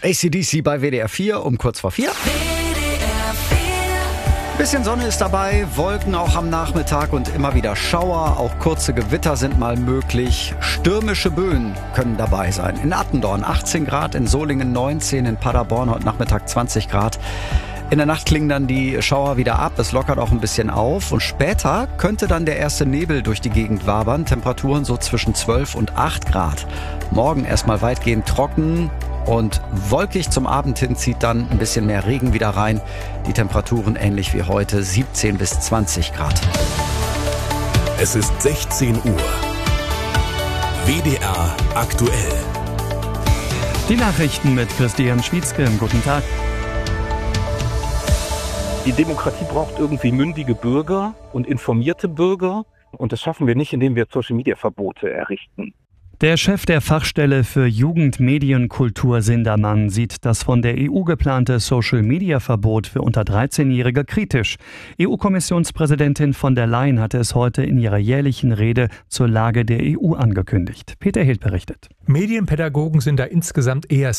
AC/DC bei WDR 4 um kurz vor 4. Bisschen Sonne ist dabei, Wolken auch am Nachmittag und immer wieder Schauer. Auch kurze Gewitter sind mal möglich. Stürmische Böen können dabei sein. In Attendorn 18 Grad, in Solingen 19, in Paderborn heute Nachmittag 20 Grad. In der Nacht klingen dann die Schauer wieder ab, es lockert auch ein bisschen auf und später könnte dann der erste Nebel durch die Gegend wabern. Temperaturen so zwischen 12 und 8 Grad. Morgen erstmal weitgehend trocken und wolkig, zum Abend hin zieht dann ein bisschen mehr Regen wieder rein. Die Temperaturen ähnlich wie heute, 17 bis 20 Grad. Es ist 16 Uhr. WDR aktuell. Die Nachrichten mit Christian Schwietzke. Guten Tag. Die Demokratie braucht irgendwie mündige Bürger und informierte Bürger. Und das schaffen wir nicht, indem wir Social-Media-Verbote errichten. Der Chef der Fachstelle für Jugend, Medien, Kultur Sindermann sieht das von der EU geplante Social-Media-Verbot für unter 13-Jährige kritisch. EU-Kommissionspräsidentin von der Leyen hatte es heute in ihrer jährlichen Rede zur Lage der EU angekündigt. Peter Hild berichtet. Medienpädagogen sind da insgesamt eher